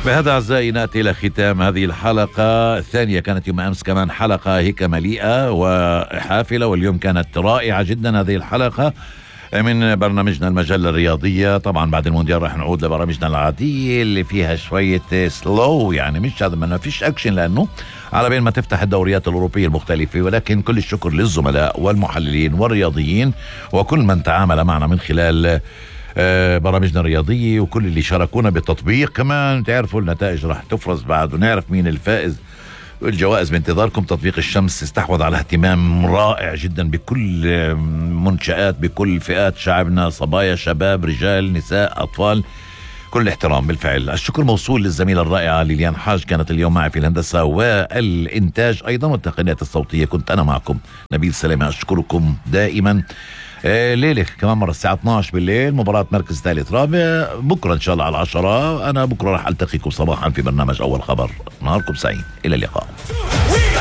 بهذا أعزائي نأتي إلى ختام هذه الحلقة الثانية. كانت يوم أمس كمان حلقة هيك مليئة وحافلة، واليوم كانت رائعة جدا هذه الحلقة من برنامجنا المجلة الرياضية. طبعا بعد المونديال راح نعود لبرامجنا العادية اللي فيها شوية سلو، يعني مش هذا، ما فيش أكشن لأنه على بين ما تفتح الدوريات الأوروبية المختلفة. ولكن كل الشكر للزملاء والمحللين والرياضيين وكل من تعامل معنا من خلال برامجنا الرياضية، وكل اللي شاركونا بالتطبيق. كمان تعرفوا النتائج راح تفرز بعد ونعرف مين الفائز، والجوائز بانتظاركم. تطبيق الشمس استحوذ على اهتمام رائع جدا بكل منشآت، بكل فئات شعبنا، صبايا، شباب، رجال، نساء، أطفال، كل الاحترام بالفعل. الشكر موصول للزميلة الرائعة ليليان حاج، كانت اليوم معي في الهندسة والإنتاج أيضا والتقنية الصوتية. كنت أنا معكم نبيل سلامة، أشكركم دائما. ليلة كمان مرة الساعة 12 بالليل مباراة مركز ثالث رابع، بكرة إن شاء الله على 10. أنا بكرة راح ألتقيكم صباحا في برنامج أول خبر. نهاركم سعيد، إلى اللقاء.